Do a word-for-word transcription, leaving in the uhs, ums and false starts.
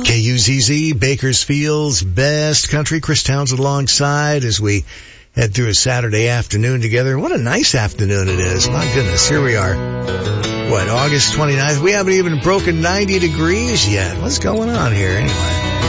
K U Z Z, Bakersfield's best country. Chris Townsend alongside as we head through a Saturday afternoon together. What a nice afternoon it is. My goodness, here we are. What, August twenty-ninth? We haven't even broken ninety degrees yet. What's going on here anyway?